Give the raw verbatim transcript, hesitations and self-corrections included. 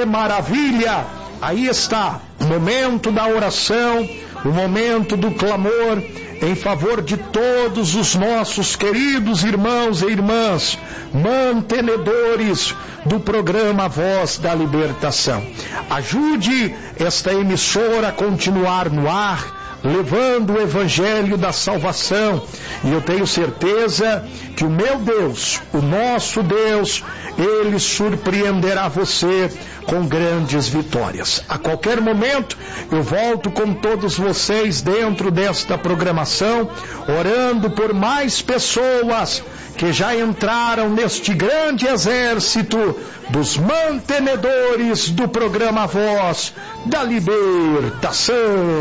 Que maravilha! Aí está o momento da oração, o momento do clamor em favor de todos os nossos queridos irmãos e irmãs, mantenedores do programa Voz da Libertação. Ajude esta emissora a continuar no ar, levando o evangelho da salvação, e eu tenho certeza que o meu Deus, o nosso Deus, Ele surpreenderá você com grandes vitórias. A qualquer momento eu volto com todos vocês dentro desta programação, orando por mais pessoas que já entraram neste grande exército dos mantenedores do programa Voz da Libertação.